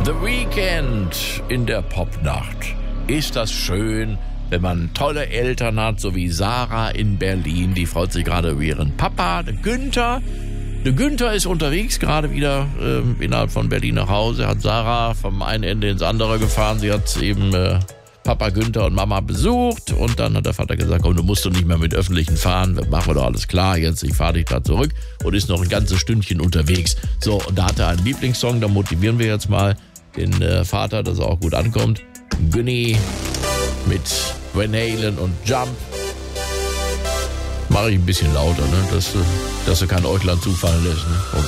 The Weeknd in der Popnacht. Ist das schön, wenn man tolle Eltern hat, so wie Sarah in Berlin. Die freut sich gerade über ihren Papa, der Günther. Der Günther ist unterwegs, gerade wieder innerhalb von Berlin nach Hause. Hat Sarah vom einen Ende ins andere gefahren. Sie hat eben Papa Günther und Mama besucht. Und dann hat der Vater gesagt, komm, du musst doch nicht mehr mit Öffentlichen fahren. Machen wir doch alles klar. Jetzt, ich fahre dich da zurück. Und ist noch ein ganzes Stündchen unterwegs. So, und da hat er einen Lieblingssong. Da motivieren wir jetzt mal den Vater, dass er auch gut ankommt. Günni mit Van Halen und Jump. Mache ich ein bisschen lauter, ne? Dass du kein Äuglein zufallen lässt. Ne? Okay.